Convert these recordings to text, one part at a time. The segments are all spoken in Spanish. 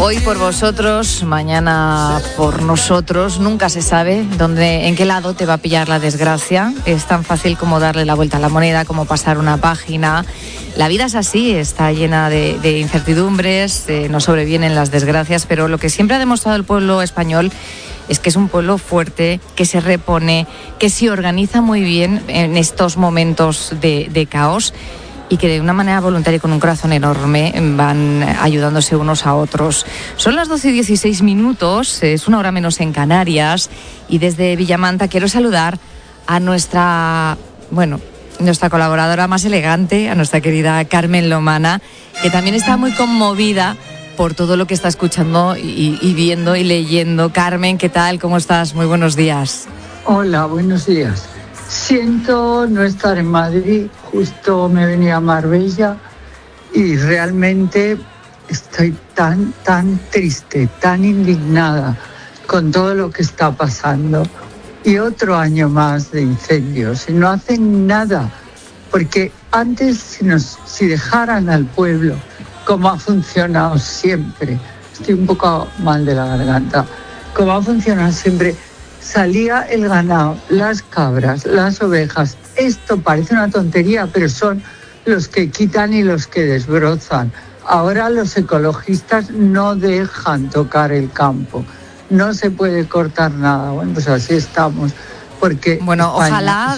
Hoy por vosotros, mañana por nosotros. Nunca se sabe en qué lado te va a pillar la desgracia. Es tan fácil como darle la vuelta a la moneda, como pasar una página. La vida es así, está llena de incertidumbres, nos sobrevienen las desgracias, pero lo que siempre ha demostrado el pueblo español es que es un pueblo fuerte, que se repone, que se organiza muy bien en estos momentos de caos y que de una manera voluntaria y con un corazón enorme van ayudándose unos a otros. Son las 12:16, es una hora menos en Canarias, y desde Villamanta quiero saludar a nuestra colaboradora más elegante, a nuestra querida Carmen Lomana, que también está muy conmovida por todo lo que está escuchando y viendo y leyendo. Carmen, ¿qué tal? ¿Cómo estás? Muy buenos días. Hola, buenos días. Siento no estar en Madrid, justo me venía a Marbella y realmente estoy tan triste, tan indignada con todo lo que está pasando. Y otro año más de incendios y no hacen nada, porque antes si dejaran al pueblo, como ha funcionado siempre, estoy un poco mal de la garganta, como ha funcionado siempre, salía el ganado, las cabras, las ovejas. Esto parece una tontería, pero son los que quitan y los que desbrozan. Ahora los ecologistas no dejan tocar el campo. No se puede cortar nada. Bueno, pues así estamos. Porque bueno, ojalá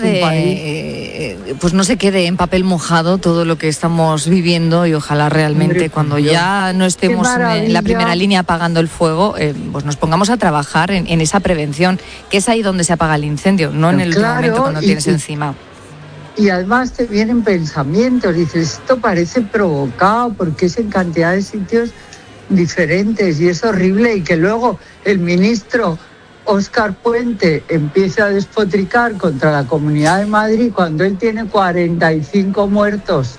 pues no se quede en papel mojado todo lo que estamos viviendo, y ojalá realmente cuando ya no estemos en la primera línea apagando el fuego, pues nos pongamos a trabajar en esa prevención, que es ahí donde se apaga el incendio, no en el último momento cuando tienes encima. Y además te vienen pensamientos, dices, esto parece provocado porque es en cantidad de sitios diferentes y es horrible, y que luego el ministro Óscar Puente empieza a despotricar contra la Comunidad de Madrid cuando él tiene 45 muertos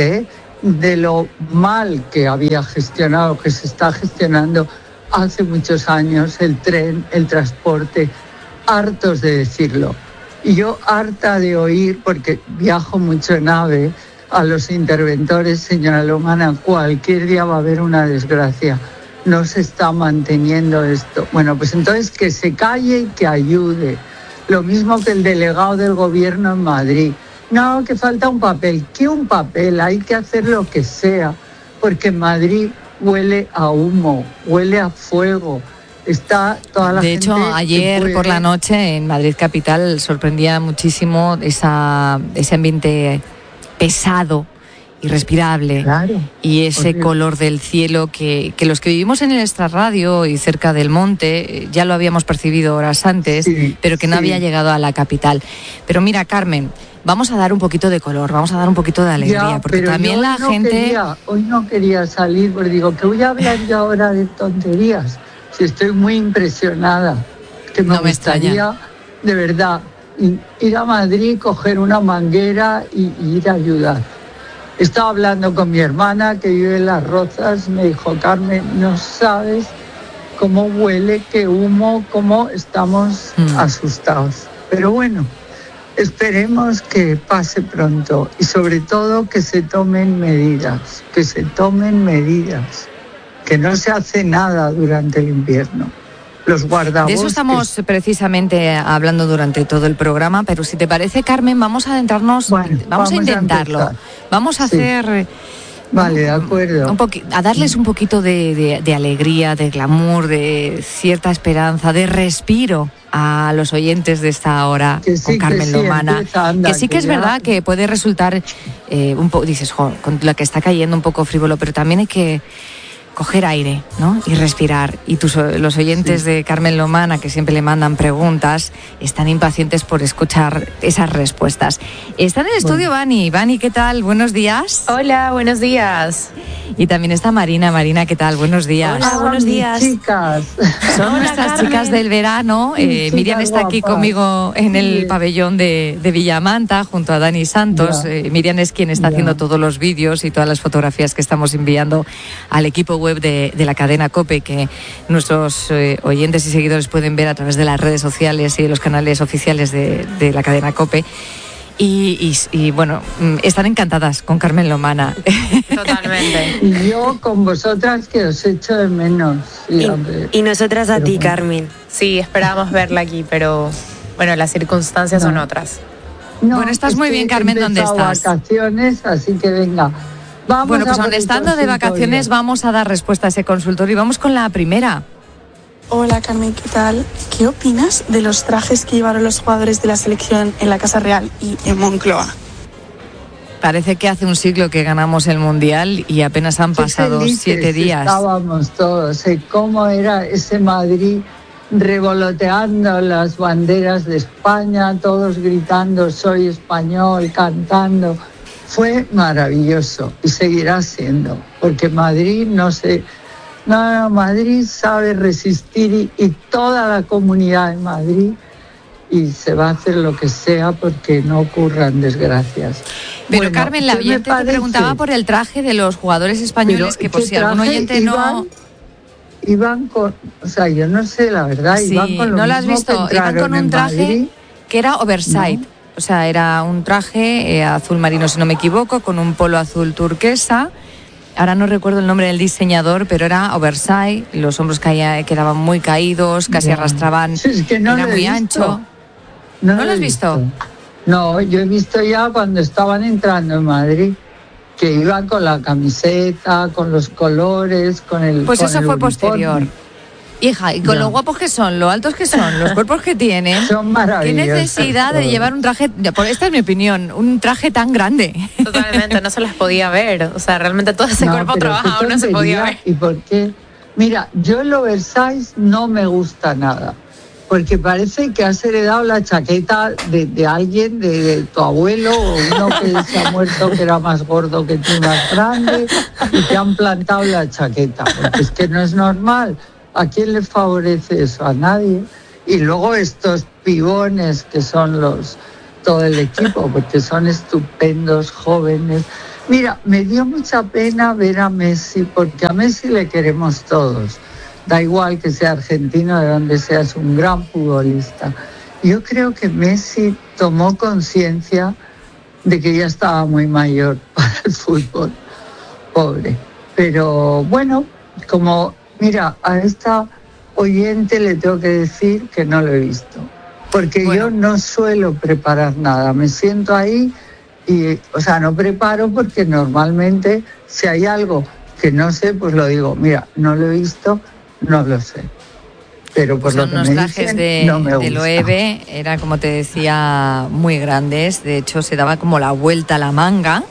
de lo mal que había gestionado, que se está gestionando hace muchos años el tren, el transporte, hartos de decirlo. Y yo harta de oír, porque viajo mucho en AVE, a los interventores, señora Lomana, cualquier día va a haber una desgracia. No se está manteniendo esto. Bueno, pues entonces que se calle y que ayude. Lo mismo que el delegado del gobierno en Madrid. No, que falta un papel. ¿Qué un papel? Hay que hacer lo que sea, porque en Madrid huele a humo, huele a fuego. Está toda la gente. De hecho, ayer por la noche en Madrid capital sorprendía muchísimo ese ambiente pesado, irrespirable, claro, y ese color del cielo que los que vivimos en el extrarradio y cerca del monte ya lo habíamos percibido horas antes, sí, pero que no había llegado a la capital. Pero mira, Carmen, vamos a dar un poquito de color, vamos a dar un poquito de alegría, porque también la gente... Hoy no quería salir, porque digo, que voy a hablar yo ahora de tonterías. Si estoy muy impresionada, que me gustaría, de verdad, ir a Madrid, coger una manguera y ir a ayudar. Estaba hablando con mi hermana que vive en Las Rozas, me dijo, Carmen, no sabes cómo huele, qué humo, cómo estamos asustados. Pero bueno, esperemos que pase pronto y sobre todo que se tomen medidas, que no se hace nada durante el invierno. Los guardabosques. De eso estamos precisamente hablando durante todo el programa, pero si te parece, Carmen, vamos a adentrarnos, vamos a intentarlo. Vamos a hacer... Vale, de acuerdo. A darles un poquito de alegría, de glamour, de cierta esperanza, de respiro a los oyentes de esta hora con Carmen Lomana. Que sí que es verdad que puede resultar un poco, dices, con la que está cayendo un poco frívolo, pero también hay que coger aire, ¿no? Y respirar. Y los oyentes de Carmen Lomana, que siempre le mandan preguntas, están impacientes por escuchar esas respuestas. Está en el estudio Vani. Vani, ¿qué tal? Buenos días. Hola, buenos días. Y también está Marina. Marina, ¿qué tal? Buenos días. Hola, buenos días. Chicas. Son nuestras chicas del verano. Miriam está aquí conmigo en el pabellón de Villamanta, junto a Dani Santos. Miriam es quien está haciendo todos los vídeos y todas las fotografías que estamos enviando al equipo web de la cadena COPE, que nuestros oyentes y seguidores pueden ver a través de las redes sociales y de los canales oficiales de la cadena COPE. Y bueno, están encantadas con Carmen Lomana. Totalmente. Y yo con vosotras que os echo de menos. Y nosotras a ti, bueno. Carmen. Sí, esperábamos verla aquí, pero bueno, las circunstancias son otras. No, Bueno, estás es muy que bien, he Carmen, ¿dónde empezado estás? Vacaciones, así que venga. Vamos Bueno, pues a aun por el estando de vacaciones consultorio. vamos a dar respuesta a ese consultorio y vamos con la primera. Hola Carmen, ¿qué tal? ¿Qué opinas de los trajes que llevaron los jugadores de la selección en la Casa Real y en Moncloa? Parece que hace un siglo que ganamos el Mundial y apenas han Qué pasado felices 7 días. Estábamos todos, cómo era ese Madrid revoloteando las banderas de España, todos gritando soy español, cantando. Fue maravilloso y seguirá siendo, porque Madrid Madrid sabe resistir y toda la comunidad de Madrid, y se va a hacer lo que sea porque no ocurran desgracias. Pero Bueno, Carmen, la ¿qué me oyente te parece? preguntaba por el traje de los jugadores españoles, Pero que por ¿qué si algún traje oyente no... Iban con, o sea, yo no sé, la verdad, Sí, iban con lo ¿no lo has mismo visto? que Iban con entraron un en traje Madrid. que era oversize. No. O sea, era un traje azul marino, si no me equivoco, con un polo azul turquesa. Ahora no recuerdo el nombre del diseñador, pero era oversize, los hombros quedaban muy caídos, casi Ya. arrastraban, Sí, es que no era lo he muy visto. ancho. ¿No lo has visto? No, yo he visto ya cuando estaban entrando en Madrid, que iban con la camiseta, con los colores, con el Pues con eso el fue uniforme. posterior. Hija, y con Ya. lo guapos que son, lo altos que son, los cuerpos que tienen, Son qué maravillosos. necesidad de todos. llevar un traje, esta es mi opinión, un traje tan grande. Totalmente, no se las podía ver. O sea, realmente todo ese No, cuerpo pero trabajado qué no se podía tontería. ver. ¿Y por qué? Mira, yo el oversize no me gusta nada, porque parece que has heredado la chaqueta de alguien, de tu abuelo, o uno que se ha muerto que era más gordo que tú, más grande, y te han plantado la chaqueta, porque es que no es normal. ¿A quién le favorece eso? A nadie. Y luego estos pibones que son todo el equipo, porque son estupendos, jóvenes. Mira, me dio mucha pena ver a Messi, porque a Messi le queremos todos. Da igual que sea argentino, de donde sea, es un gran futbolista. Yo creo que Messi tomó conciencia de que ya estaba muy mayor para el fútbol. Pobre. Pero bueno, mira, a esta oyente le tengo que decir que no lo he visto. Porque Bueno. yo no suelo preparar nada. Me siento ahí y, no preparo porque normalmente si hay algo que no sé, pues lo digo. Mira, no lo he visto, no lo sé. Pero por Pues lo son que unos me trajes dicen, no me de gusta. Loewe, era como te decía, muy grandes. De hecho, se daba como la vuelta a la manga.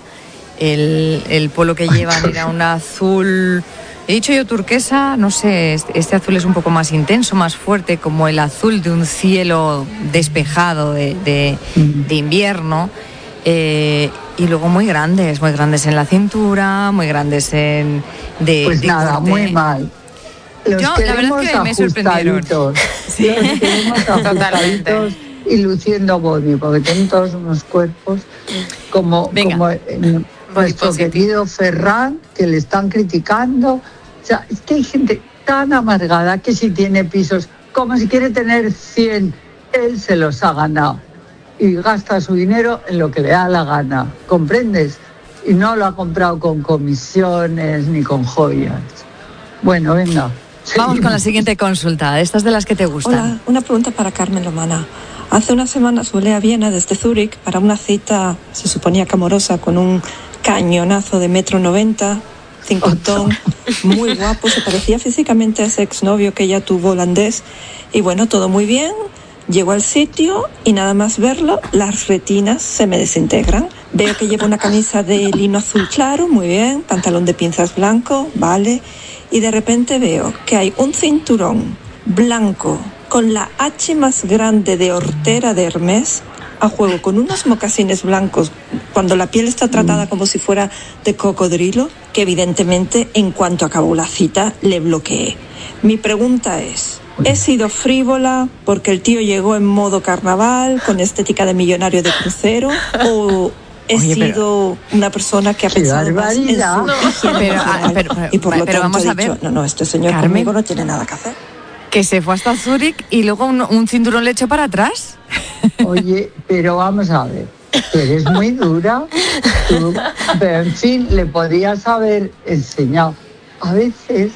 El polo que llevan era un azul, he dicho yo turquesa, no sé, este azul es un poco más intenso, más fuerte, como el azul de un cielo despejado de invierno. Y luego muy grandes en la cintura, muy grandes Pues nada, corte. muy mal. Los Yo, la verdad es que me sorprendieron. ajustaditos. Los queremos ajustaditos y luciendo body, porque tienen todos unos cuerpos como nuestro positive. querido Ferran, que le están criticando. O sea, es que hay gente tan amargada que si tiene pisos, como si quiere tener 100, él se los ha ganado. Y gasta su dinero en lo que le da la gana, ¿comprendes? Y no lo ha comprado con comisiones ni con joyas. Bueno, venga. Vamos con la siguiente consulta, estas de las que te gustan. Hola, una pregunta para Carmen Lomana. Hace unas semanas volé a Viena desde Zúrich para una cita, se suponía que amorosa, con un cañonazo de 1,90 m, cincuentón, muy guapo, se parecía físicamente a ese exnovio que ella tuvo holandés. Y bueno, todo muy bien. Llego al sitio y nada más verlo, las retinas se me desintegran. Veo que lleva una camisa de lino azul claro, muy bien, pantalón de pinzas blanco, vale. Y de repente veo que hay un cinturón blanco con la H más grande de hortera de Hermès a juego con unos mocasines blancos cuando la piel está tratada como si fuera de cocodrilo, que evidentemente en cuanto acabó la cita le bloqueé. Mi pregunta es: ¿he sido frívola porque el tío llegó en modo carnaval, con estética de millonario de crucero? ¿O he sido una persona que ha pensado más en su barbaridad. higiene natural? Y por lo tanto vamos he a dicho, ver, no, este señor Carmen, conmigo no tiene nada que hacer. que se fue hasta Zúrich y luego un cinturón le echó para atrás. Oye, pero vamos a ver. Tú eres muy dura, pero en fin, le podías haber enseñado. A veces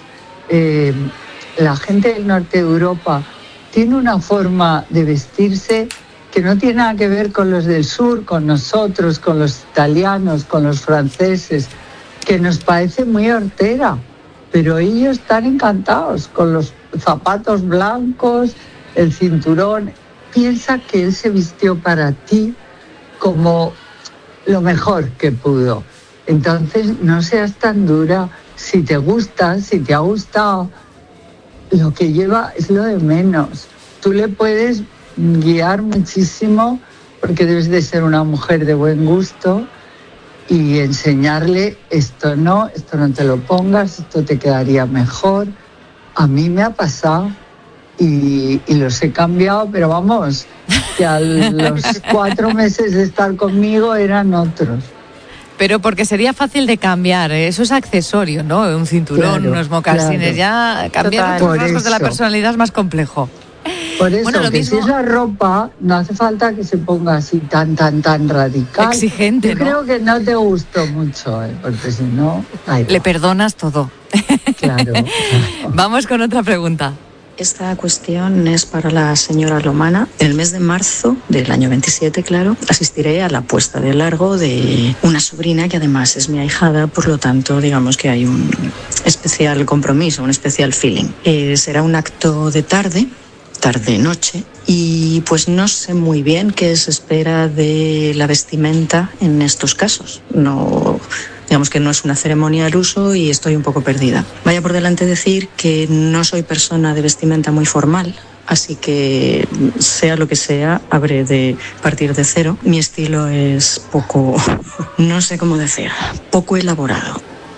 la gente del norte de Europa tiene una forma de vestirse que no tiene nada que ver con los del sur, con nosotros, con los italianos, con los franceses, que nos parece muy hortera, pero ellos están encantados con los zapatos blancos, el cinturón. Piensa que él se vistió para ti como lo mejor que pudo. Entonces, no seas tan dura. Si te gusta, si te ha gustado, lo que lleva es lo de menos. Tú le puedes guiar muchísimo porque debes de ser una mujer de buen gusto y enseñarle esto no te lo pongas, esto te quedaría mejor. A mí me ha pasado y los he cambiado, pero vamos, que a los 4 meses de estar conmigo eran otros. Pero porque sería fácil de cambiar, eso es accesorio, ¿no? Un cinturón, claro, unos mocasines, claro. Ya cambiar los rasgos de la personalidad es más complejo. Por eso, bueno, que mismo... si es la ropa, no hace falta que se ponga así tan radical. Exigente, yo, ¿no? Creo que no te gustó mucho, porque si no... Le perdonas todo. Claro. Vamos con otra pregunta. Esta cuestión es para la señora Lomana. El mes de marzo del año 27, claro, asistiré a la puesta de largo de una sobrina que además es mi ahijada, por lo tanto, digamos que hay un especial compromiso, un especial feeling. Será un acto de tarde-noche, y pues no sé muy bien qué se espera de la vestimenta en estos casos. No... Digamos que no es una ceremonia al uso y estoy un poco perdida. Vaya por delante decir que no soy persona de vestimenta muy formal, así que sea lo que sea, habré de partir de cero. Mi estilo es poco, no sé cómo decir, poco elaborado.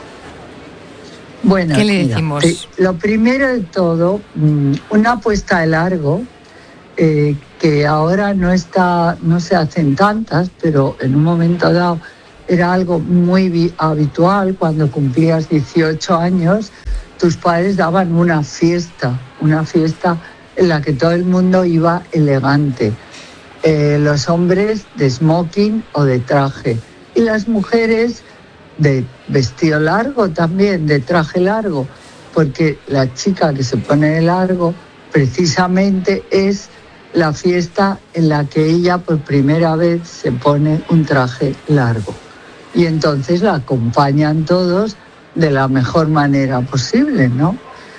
Bueno, ¿qué le decimos? Lo primero de todo, una puesta de largo, que ahora no se hacen tantas, pero en un momento dado era algo muy habitual. Cuando cumplías 18 años, tus padres daban una fiesta en la que todo el mundo iba elegante. Los hombres de smoking o de traje, y las mujeres de vestido largo también, de traje largo, porque la chica que se pone de largo precisamente es la fiesta en la que ella por primera vez se pone un traje largo. Y entonces la acompañan todos de la mejor manera posible, ¿no?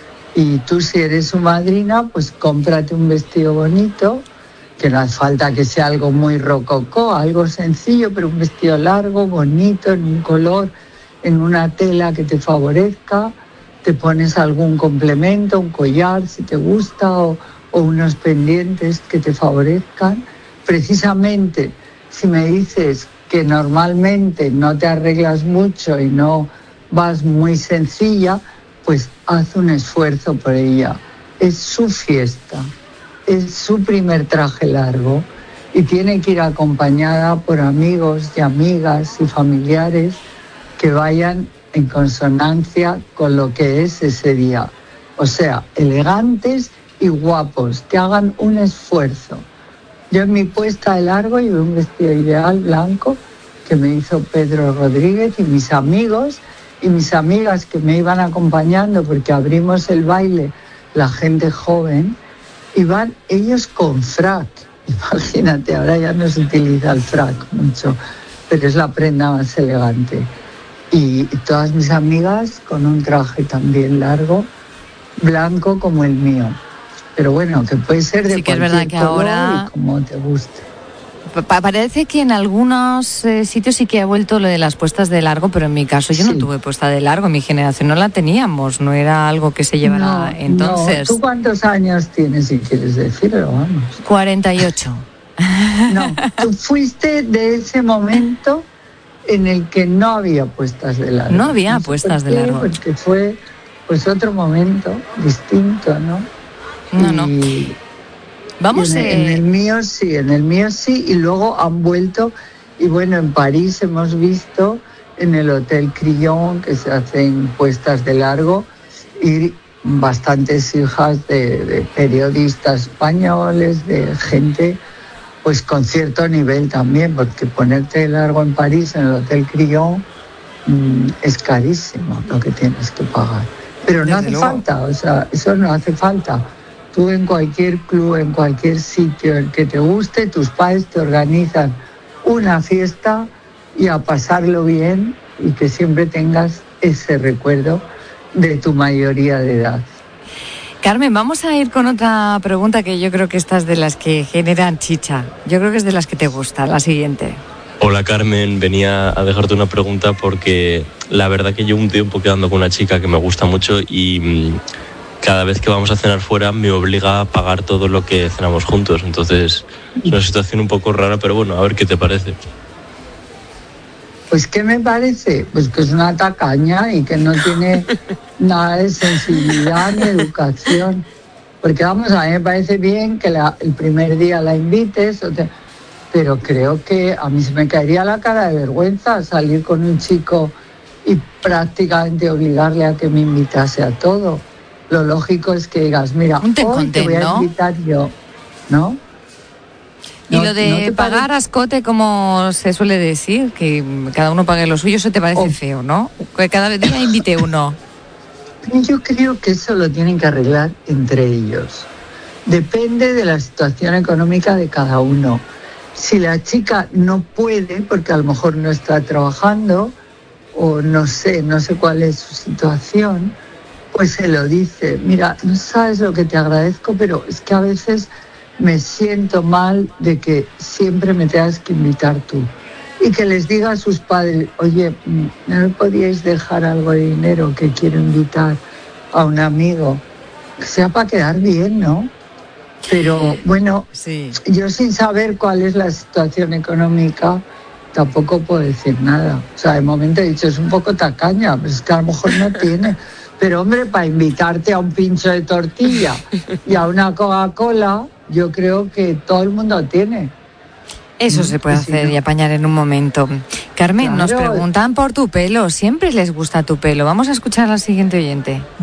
Y tú, si eres su madrina, pues cómprate un vestido bonito, que no hace falta que sea algo muy rococó, algo sencillo, pero un vestido largo, bonito, en un color, en una tela que te favorezca. Te pones algún complemento, un collar si te gusta, o unos pendientes que te favorezcan. Precisamente, si me dices que normalmente no te arreglas mucho y no vas muy sencilla, pues haz un esfuerzo por ella. Es su fiesta, es su primer traje largo y tiene que ir acompañada por amigos y amigas y familiares que vayan en consonancia con lo que es ese día. O sea, elegantes y guapos, que hagan un esfuerzo. Yo en mi puesta de largo llevé un vestido ideal blanco que me hizo Pedro Rodríguez, y mis amigos y mis amigas que me iban acompañando, porque abrimos el baile, la gente joven, iban ellos con frac. Imagínate, ahora ya no se utiliza el frac mucho, pero es la prenda más elegante. Y todas mis amigas con un traje también largo, blanco como el mío. Pero bueno, que puede ser de sí, que cualquier es verdad que color ahora... y como te guste. Parece que en algunos sitios sí que ha vuelto lo de las puestas de largo, pero en mi caso yo no tuve puesta de largo, mi generación no la teníamos, no era algo que se llevara entonces. No. ¿Tú cuántos años tienes, si quieres decirlo? Vamos. 48. No, tú fuiste de ese momento en el que no había puestas de largo. No había puestas de largo. Porque fue pues otro momento distinto, ¿no? No. Vamos en el mío sí, y luego han vuelto, y bueno, en París hemos visto en el Hotel Crillon que se hacen puestas de largo, y bastantes hijas de periodistas españoles, de gente pues con cierto nivel también, porque ponerte largo en París, en el Hotel Crillon, es carísimo lo que tienes que pagar. Pero no hace falta, o sea, eso no hace falta. Tú en cualquier club, en cualquier sitio en que te guste, tus padres te organizan una fiesta y a pasarlo bien y que siempre tengas ese recuerdo de tu mayoría de edad. Carmen, vamos a ir con otra pregunta que yo creo que esta es de las que generan chicha. Yo creo que es de las que te gusta, la siguiente. Hola Carmen, venía a dejarte una pregunta porque la verdad que llevo un tiempo quedando con una chica que me gusta mucho y cada vez que vamos a cenar fuera me obliga a pagar todo lo que cenamos juntos. Entonces es una situación un poco rara, pero bueno, a ver qué te parece. Pues ¿qué me parece? Pues que es una tacaña y que no tiene nada de sensibilidad ni educación. Porque vamos, a mí me parece bien que el primer día la invites, pero creo que a mí se me caería la cara de vergüenza salir con un chico y prácticamente obligarle a que me invitase a todo. Lo lógico es que digas, mira, hoy te voy a invitar yo, ¿no? Y lo de pagar a escote, como se suele decir, que cada uno pague lo suyo, eso te parece feo, ¿no? Que cada día invite uno. Yo creo que eso lo tienen que arreglar entre ellos. Depende de la situación económica de cada uno. Si la chica no puede, porque a lo mejor no está trabajando, o no sé cuál es su situación, pues se lo dice. Mira, no sabes lo que te agradezco, pero es que a veces me siento mal de que siempre me tengas que invitar tú. Y que les diga a sus padres, oye, ¿no me podíais dejar algo de dinero que quiero invitar a un amigo? Que sea para quedar bien, ¿no? Pero bueno, sí. Yo sin saber cuál es la situación económica tampoco puedo decir nada. O sea, de momento he dicho, es un poco tacaña, pero es que a lo mejor no tiene. Pero hombre, para invitarte a un pincho de tortilla y a una Coca-Cola, yo creo que todo el mundo tiene. Eso se puede hacer y apañar en un momento. Carmen, claro. Nos preguntan por tu pelo. Siempre les gusta tu pelo. Vamos a escuchar al siguiente oyente.